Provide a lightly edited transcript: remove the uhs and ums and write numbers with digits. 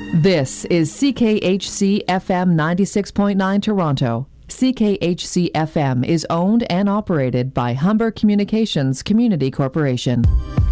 This is CKHC FM 96.9 Toronto. CKHC FM is owned and operated by Humber Communications Community Corporation.